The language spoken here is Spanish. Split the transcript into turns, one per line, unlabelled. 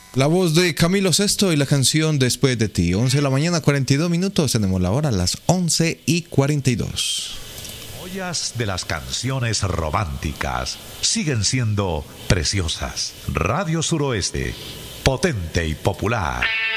La voz de Camilo Sesto y la canción Después de ti. 11 de la mañana, 42 minutos. Tenemos la hora, las 11:42.
Joyas de las canciones románticas siguen siendo preciosas. Radio Suroeste, potente y popular.